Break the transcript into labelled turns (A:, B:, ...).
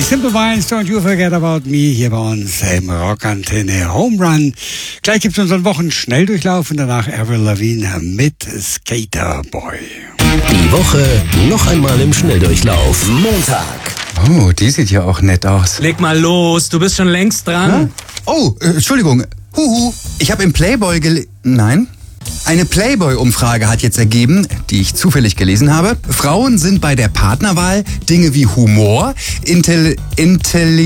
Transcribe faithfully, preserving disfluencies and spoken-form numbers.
A: Simple Minds, Don't You Forget About Me, hier bei uns im Rockantenne Home Run. Gleich gibt es unseren Wochen-Schnelldurchlauf und danach Avril Lavigne mit Skater Boy.
B: Die Woche noch einmal im Schnelldurchlauf. Montag.
C: Oh, die sieht ja auch nett aus.
D: Leg mal los, du bist schon längst dran.
C: Ja? Oh, äh, Entschuldigung. Huhu, ich habe im Playboy gele... Nein? Eine Playboy-Umfrage hat jetzt ergeben, die ich zufällig gelesen habe. Frauen sind bei der Partnerwahl Dinge wie Humor, Intelli... Intelli